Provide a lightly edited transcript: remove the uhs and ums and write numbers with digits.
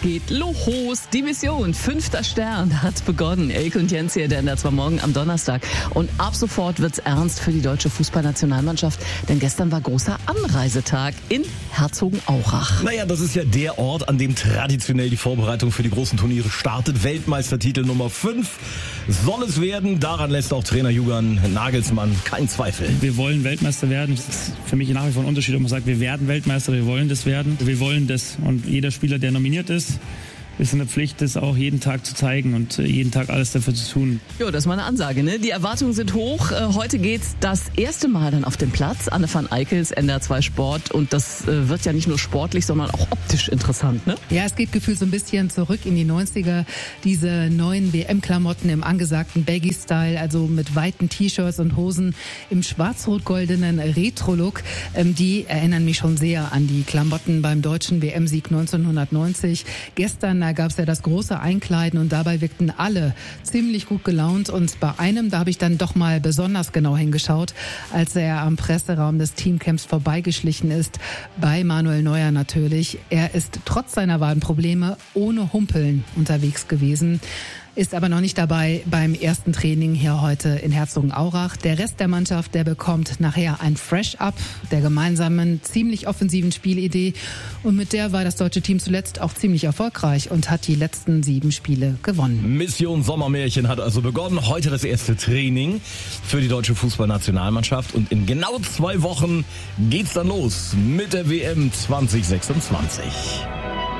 geht los. Die Mission 5. Stern hat begonnen. Elke und Jens hier, der ändert zwar morgen am Donnerstag. Und ab sofort wird's ernst für die deutsche Fußballnationalmannschaft. Denn gestern war großer Anreisetag in Herzogenaurach. Naja, das ist ja der Ort, an dem traditionell die Vorbereitung für die großen Turniere startet. Weltmeistertitel Nummer 5 soll es werden. Daran lässt auch Trainer Julian Nagelsmann keinen Zweifel. Wir wollen Weltmeister werden. Das ist für mich nach wie vor ein Unterschied, ob man sagt, wir werden Weltmeister, wir wollen das werden. Wir wollen das. Und jeder Spieler, der nominiert ist in der Pflicht, das auch jeden Tag zu zeigen und jeden Tag alles dafür zu tun. Jo, das ist mal eine Ansage, ne? Die Erwartungen sind hoch. Heute geht's das erste Mal dann auf den Platz. Anne van Eikels, NDR 2 Sport. Und das wird ja nicht nur sportlich, sondern auch optisch interessant, ne? Ja, es geht gefühlt so ein bisschen zurück in die 90er. Diese neuen WM-Klamotten im angesagten Baggy-Style, also mit weiten T-Shirts und Hosen im schwarz-rot-goldenen Retro-Look. Die erinnern mich schon sehr an die Klamotten beim deutschen WM-Sieg 1990. Gestern gab es ja das große Einkleiden und dabei wirkten alle ziemlich gut gelaunt. Und bei einem, da habe ich dann doch mal besonders genau hingeschaut, als er am Presseraum des Teamcamps vorbeigeschlichen ist, bei Manuel Neuer natürlich. Er ist trotz seiner Wadenprobleme ohne Humpeln unterwegs gewesen. Ist aber noch nicht dabei beim ersten Training hier heute in Herzogenaurach. Der Rest der Mannschaft, der bekommt nachher ein Fresh-Up der gemeinsamen, ziemlich offensiven Spielidee. Und mit der war das deutsche Team zuletzt auch ziemlich erfolgreich und hat die letzten 7 Spiele gewonnen. Mission Sommermärchen hat also begonnen. Heute das erste Training für die deutsche Fußballnationalmannschaft. Und in genau 2 Wochen geht's dann los mit der WM 2026.